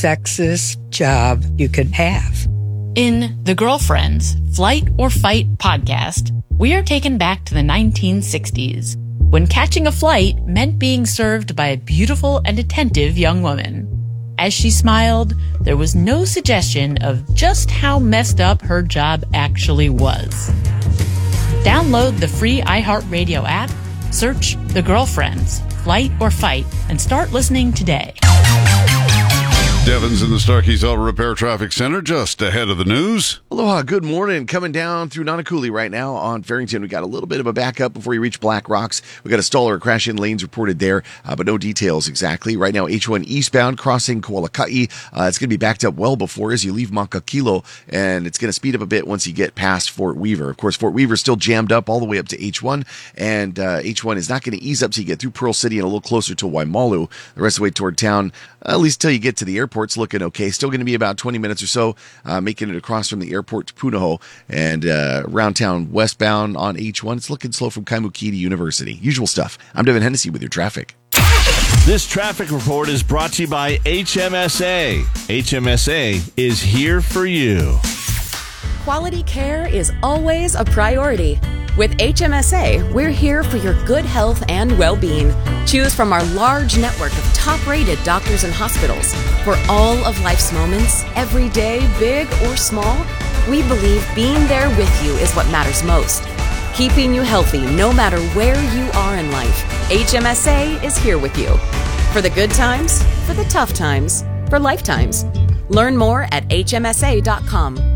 sexist job you could have. In The Girlfriends, Flight or Fight podcast, we are taken back to the 1960s, when catching a flight meant being served by a beautiful and attentive young woman. As she smiled, there was no suggestion of just how messed up her job actually was. Download the free iHeartRadio app, search The Girlfriends, Flight or Fight, and start listening today. Devon's in the Starkey's Auto Repair Traffic Center, just ahead of the news. Aloha, good morning. Coming down through Nanakuli right now on Farrington. We got a little bit of a backup before you reach Black Rocks. We got a stall or a crash in lanes reported there, but no details exactly. Right now, H1 eastbound crossing Koalakai. It's going to be backed up well before as you leave Makakilo, and it's going to speed up a bit once you get past Fort Weaver. Of course, Fort Weaver is still jammed up all the way up to H1, and H1 is not going to ease up till you get through Pearl City and a little closer to Waimalu. The rest of the way toward town, at least till you get to the airport, it's looking okay. Still going to be about 20 minutes or so, making it across from the airport to Punahou, and around town westbound on H1. It's looking slow from Kaimuki to University. Usual stuff. I'm Devin Hennessy with your traffic. This traffic report is brought to you by HMSA. HMSA is here for you. Quality care is always a priority. With HMSA, we're here for your good health and well-being. Choose from our large network of top-rated doctors and hospitals. For all of life's moments, every day, big or small, we believe being there with you is what matters most. Keeping you healthy no matter where you are in life, HMSA is here with you. For the good times, for the tough times, for lifetimes. Learn more at hmsa.com.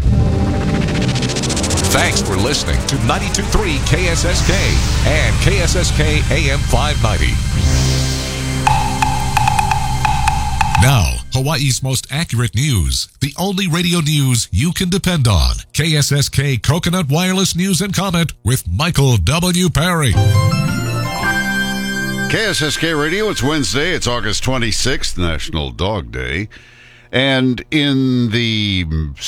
Thanks for listening to 92.3 KSSK and KSSK AM 590. Now, Hawaii's most accurate news. The only radio news you can depend on. KSSK Coconut Wireless News and Comment with Michael W. Perry. KSSK Radio, it's Wednesday. It's August 26th, National Dog Day. And in the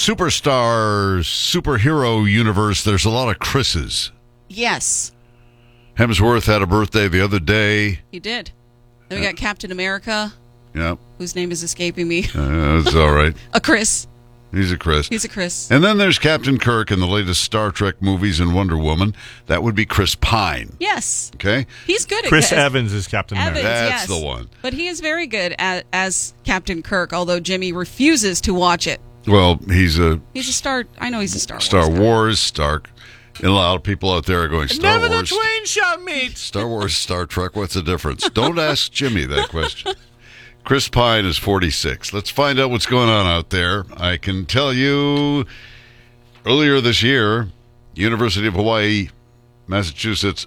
superhero universe, there's a lot of Chris's. Yes. Hemsworth had a birthday the other day. He did. Then we got Captain America. Yep. Whose name is escaping me. That's all right. A Chris. He's a Chris. He's a Chris. And then there's Captain Kirk in the latest Star Trek movies and Wonder Woman. That would be Chris Pine. Yes. Okay? He's good at Chris Evans is Captain America. That's the one. But he is very good as Captain Kirk, although Jimmy refuses to watch it. Well, he's a Star... I know he's a Star Wars. Star Wars, Stark. And a lot of people out there are going, Star Never Wars. the twain shall meet. Star Wars, Star Trek, what's the difference? Don't ask Jimmy that question. Chris Pine is 46. Let's find out what's going on out there. I can tell you, earlier this year, University of Massachusetts,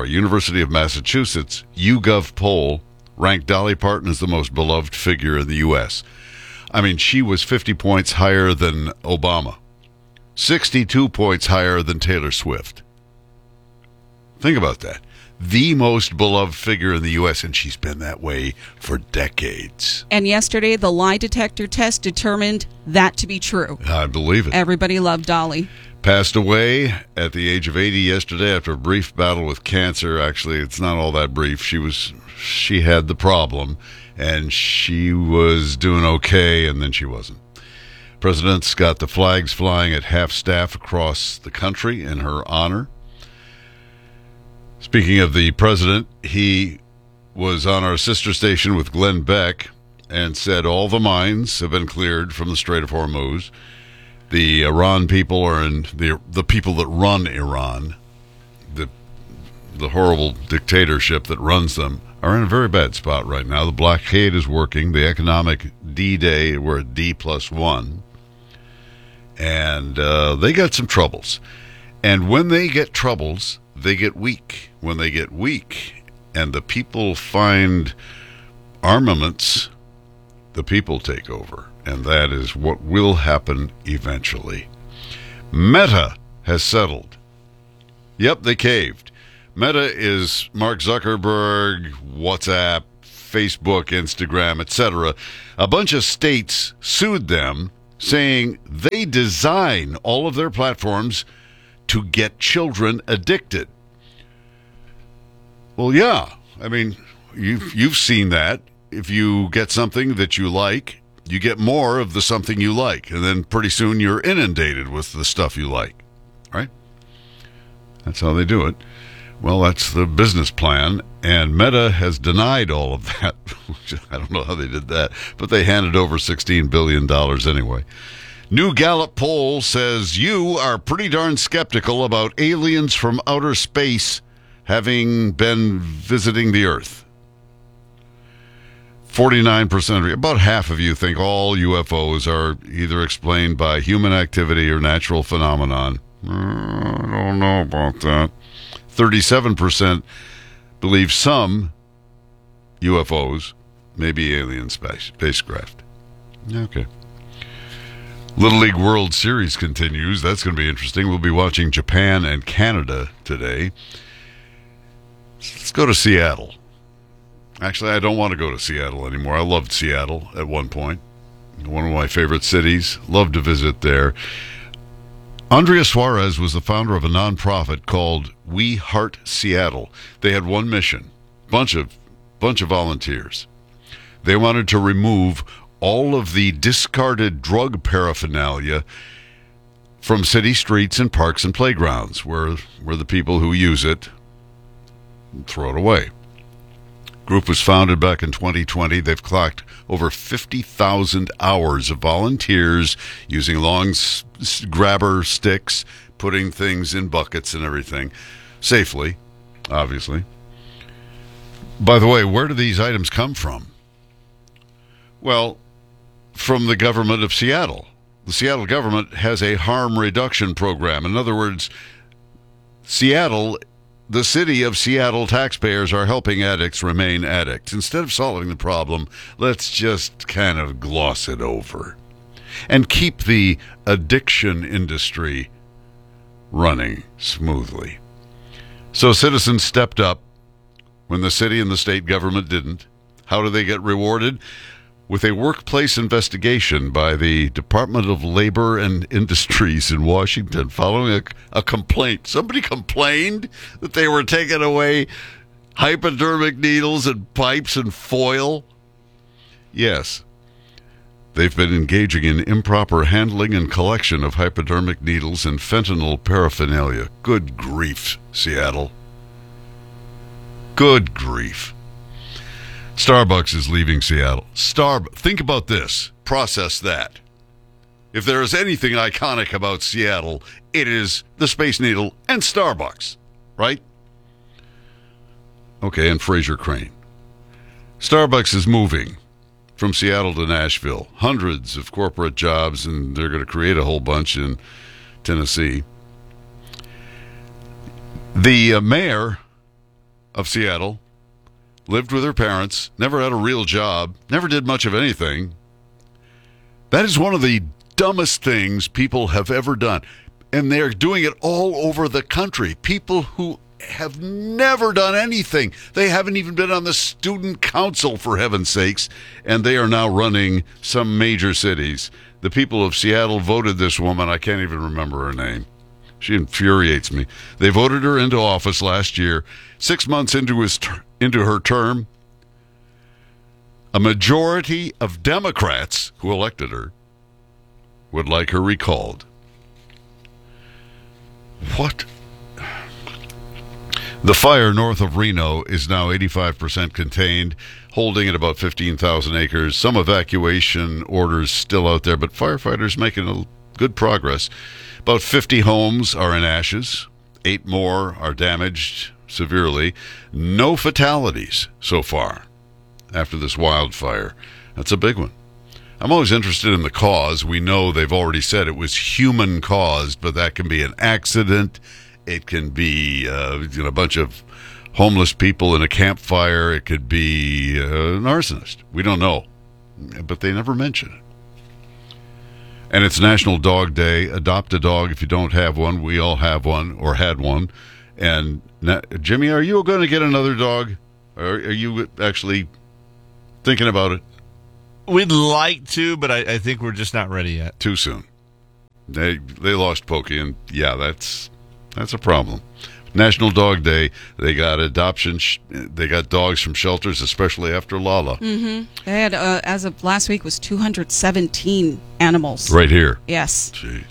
YouGov poll ranked Dolly Parton as the most beloved figure in the U.S. I mean, she was 50 points higher than Obama, 62 points higher than Taylor Swift. Think about that. The most beloved figure in the U.S., and she's been that way for decades. And yesterday, the lie detector test determined that to be true. I believe it. Everybody loved Dolly. Passed away at the age of 80 yesterday after a brief battle with cancer. Actually, it's not all that brief. She had the problem, and she was doing okay, and then she wasn't. President's got the flags flying at half-staff across the country in her honor. Speaking of the president, he was on our sister station with Glenn Beck and said all the mines have been cleared from the Strait of Hormuz. The Iran people are in the people that run Iran, the horrible dictatorship that runs them, are in a very bad spot right now. The blockade is working. The economic D-Day, we're at D+1. And they got some troubles. And when they get troubles, they get weak. When they get weak and the people find armaments, the people take over. And that is what will happen eventually. Meta has settled. Yep, they caved. Meta is Mark Zuckerberg, WhatsApp, Facebook, Instagram, etc. A bunch of states sued them, saying they design all of their platforms to get children addicted. Well, yeah. I mean, you've seen that. If you get something that you like, you get more of the something you like, and then pretty soon you're inundated with the stuff you like, right? That's how they do it. Well, that's the business plan, and Meta has denied all of that. I don't know how they did that, but they handed over $16 billion anyway. New Gallup poll says you are pretty darn skeptical about aliens from outer space having been visiting the Earth. 49%, about half of you think all UFOs are either explained by human activity or natural phenomenon. I don't know about that. 37% believe some UFOs may be alien spacecraft. Okay. Little League World Series continues. That's going to be interesting. We'll be watching Japan and Canada today. Let's go to Seattle. Actually, I don't want to go to Seattle anymore. I loved Seattle at one point. One of my favorite cities. Loved to visit there. Andrea Suarez was the founder of a nonprofit called We Heart Seattle. They had one mission. Bunch of volunteers. They wanted to remove all of the discarded drug paraphernalia from city streets and parks and playgrounds where the people who use it throw it away. Group was founded back in 2020. They've clocked over 50,000 hours of volunteers using long grabber sticks, putting things in buckets and everything, safely, obviously. By the way, where do these items come from? Well, from the government of Seattle. The Seattle government has a harm reduction program. In other words, the city of Seattle taxpayers are helping addicts remain addicts. Instead of solving the problem, let's just kind of gloss it over and keep the addiction industry running smoothly. So citizens stepped up when the city and the state government didn't. How do they get rewarded? With a workplace investigation by the Department of Labor and Industries in Washington following a complaint. Somebody complained that they were taking away hypodermic needles and pipes and foil. Yes, they've been engaging in improper handling and collection of hypodermic needles and fentanyl paraphernalia. Good grief, Seattle. Good grief. Starbucks is leaving Seattle. Think about this. Process that. If there is anything iconic about Seattle, it is the Space Needle and Starbucks, right? Okay, and Fraser Crane. Starbucks is moving from Seattle to Nashville. Hundreds of corporate jobs, and they're going to create a whole bunch in Tennessee. The mayor of Seattle lived with her parents, never had a real job, never did much of anything. That is one of the dumbest things people have ever done. And they're doing it all over the country. People who have never done anything. They haven't even been on the student council, for heaven's sakes, and they are now running some major cities. The people of Seattle voted this woman. I can't even remember her name. She infuriates me. They voted her into office last year. 6 months into her term, a majority of Democrats who elected her would like her recalled. What? The fire north of Reno is now 85% contained, holding at about 15,000 acres. Some evacuation orders still out there, but firefighters making good progress. About 50 homes are in ashes. 8 more are damaged severely. No fatalities so far after this wildfire. That's a big one. I'm always interested in the cause. We know they've already said it was human caused, but that can be an accident. It can be a bunch of homeless people in a campfire. It could be an arsonist. We don't know, but they never mention it. And it's National Dog Day. Adopt a dog if you don't have one. We all have one or had one. And Jimmy, are you going to get another dog? Or are you actually thinking about it? We'd like to, but I think we're just not ready yet. Too soon. They lost Pokey, and yeah, that's a problem. National Dog Day. They got adoption. They got dogs from shelters, especially after Lala. They had, as of last week, was 217 animals. Right here. Yes. Jeez.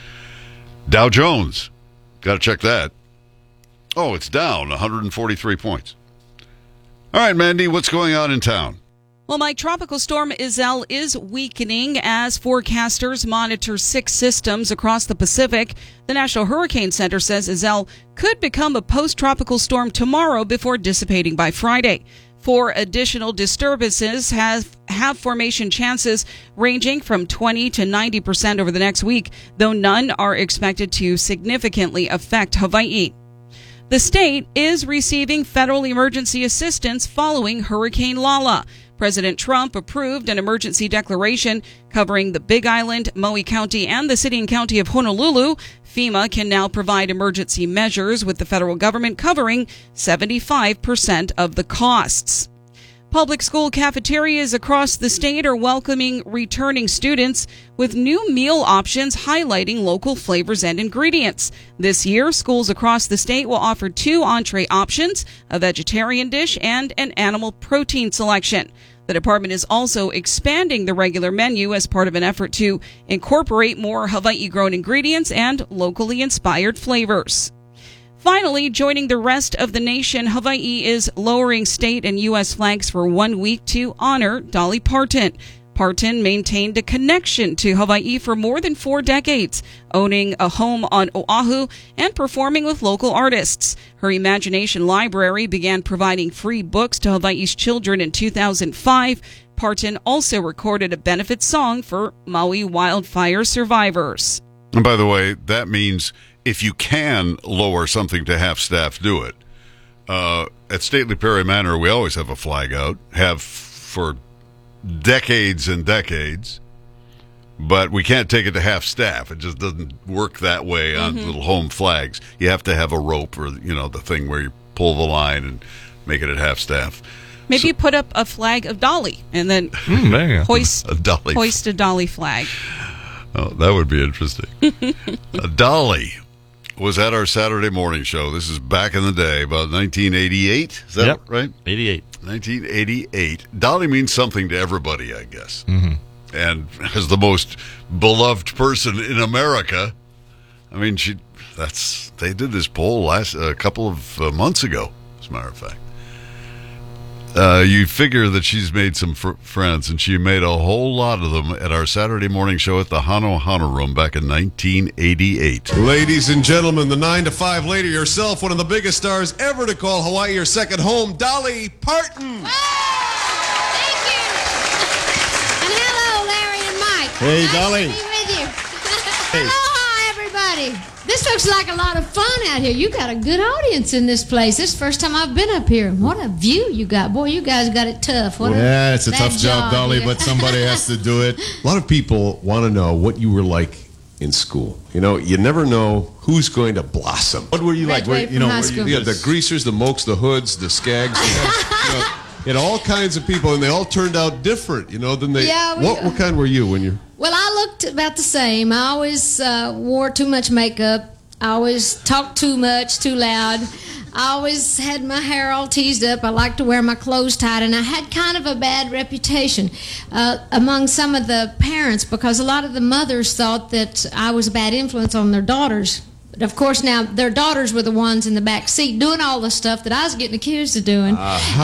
Dow Jones. Got to check that. Oh, it's down 143 points. All right, Mandy, what's going on in town? Well, Mike, Tropical Storm Iselle is weakening as forecasters monitor 6 systems across the Pacific. The National Hurricane Center says Iselle could become a post-tropical storm tomorrow before dissipating by Friday. 4 additional disturbances have formation chances ranging from 20 to 90% over the next week, though none are expected to significantly affect Hawaii. The state is receiving federal emergency assistance following Hurricane Lala. President Trump approved an emergency declaration covering the Big Island, Maui County, and the city and county of Honolulu. FEMA can now provide emergency measures, with the federal government covering 75% of the costs. Public school cafeterias across the state are welcoming returning students with new meal options highlighting local flavors and ingredients. This year, schools across the state will offer 2 entree options, a vegetarian dish, and an animal protein selection. The department is also expanding the regular menu as part of an effort to incorporate more Hawaii-grown ingredients and locally inspired flavors. Finally, joining the rest of the nation, Hawaii is lowering state and U.S. flags for 1 week to honor Dolly Parton. Parton maintained a connection to Hawaii for more than 4 decades, owning a home on Oahu and performing with local artists. Her Imagination Library began providing free books to Hawaii's children in 2005. Parton also recorded a benefit song for Maui wildfire survivors. And by the way, that means if you can lower something to half staff, do it. At Stately Perry Manor, we always have a flag out, have for decades and decades, but we can't take it to half staff. It just doesn't work that way on little home flags. You have to have a rope or, the thing where you pull the line and make it at half staff. Maybe you put up a flag of Dolly and then hoist a Dolly flag. Oh, that would be interesting. Dolly was at our Saturday morning show. This is back in the day, about 1988. Is that right? 88. 1988. Dolly means something to everybody, I guess. And as the most beloved person in America, I mean, they did this poll a couple of months ago, as a matter of fact. You figure that she's made some friends, and she made a whole lot of them at our Saturday morning show at the Hano Hano Room back in 1988. Ladies and gentlemen, the 9 to 5 lady herself, one of the biggest stars ever to call Hawaii her second home, Dolly Parton. Wow! Thank you. And hello, Larry and Mike. Hey, nice Dolly. to be with you. Aloha, everybody. This looks like a lot of fun out here. You got a good audience in this place. This is the first time I've been up here. What a view you got. Boy, you guys got it tough. It's a tough job, Dolly, but somebody has to do it. A lot of people want to know what you were like in school. You never know who's going to blossom. What were you like? You had the greasers, the mokes, the hoods, the skags. You had all kinds of people, and they all turned out different. Than they. Yeah, what kind were you when you're? Well, I looked about the same. I always wore too much makeup. I always talked too much, too loud. I always had my hair all teased up. I liked to wear my clothes tight, and I had kind of a bad reputation among some of the parents because a lot of the mothers thought that I was a bad influence on their daughters. But of course, now their daughters were the ones in the back seat doing all the stuff that I was getting accused of doing. And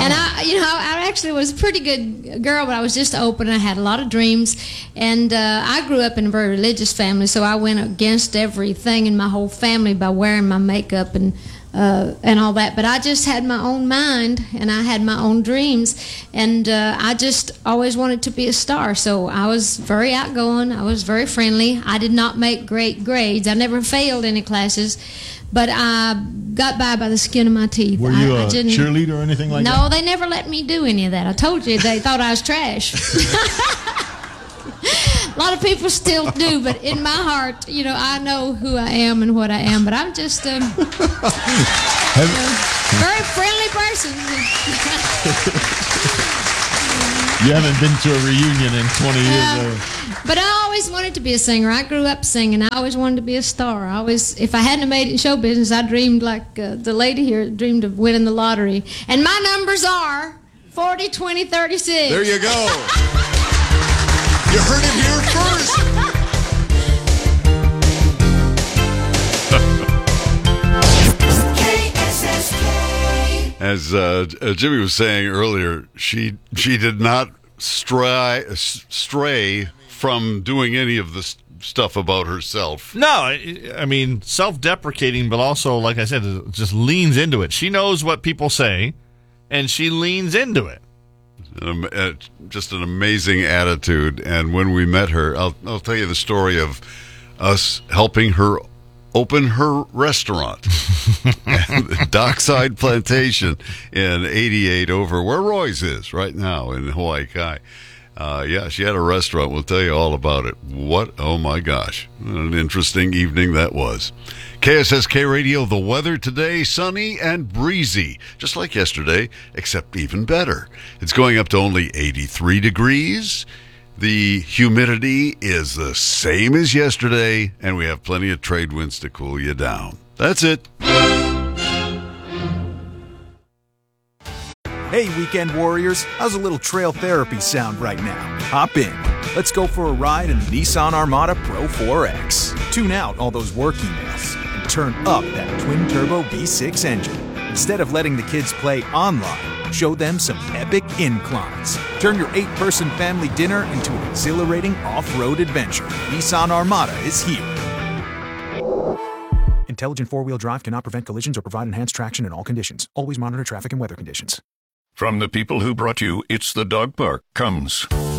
I actually was a pretty good girl, but I was just open. I had a lot of dreams, and I grew up in a very religious family, so I went against everything in my whole family by wearing my makeup and all that. But I just had my own mind, and I had my own dreams, and I just always wanted to be a star. So I was very outgoing. I was very friendly. I did not make great grades. I never failed any classes, but I got by the skin of my teeth. Were you a cheerleader or anything like that? No, they never let me do any of that. I told you, they thought I was trash. A lot of people still do, but in my heart, I know who I am and what I am. But I'm just a very friendly person. You haven't been to a reunion in 20 years. But I always always wanted to be a singer. I grew up singing. I always wanted to be a star. If I hadn't made it in show business, I dreamed like the lady here dreamed of winning the lottery. And my numbers are 40, 20, 36. There you go. You heard it here first. As Jimmy was saying earlier, she did not stray from doing any of the stuff about herself. No, I mean, self-deprecating, but also, like I said, just leans into it. She knows what people say, and she leans into it. Just an amazing attitude. And when we met her, I'll tell you the story of us helping her open her restaurant at Dockside Plantation in 88 over where Roy's is right now in Hawaii Kai. Yeah, she had a restaurant. We'll tell you all about it. Oh my gosh. What an interesting evening that was. KSSK Radio, the weather today, sunny and breezy, just like yesterday, except even better. It's going up to only 83 degrees. The humidity is the same as yesterday, and we have plenty of trade winds to cool you down. That's it. Hey, weekend warriors, how's a little trail therapy sound right now? Hop in. Let's go for a ride in the Nissan Armada Pro 4X. Tune out all those work emails and turn up that twin-turbo V6 engine. Instead of letting the kids play online, show them some epic inclines. Turn your 8-person family dinner into an exhilarating off-road adventure. Nissan Armada is here. Intelligent four-wheel drive cannot prevent collisions or provide enhanced traction in all conditions. Always monitor traffic and weather conditions. From the people who brought you It's the Dog Park comes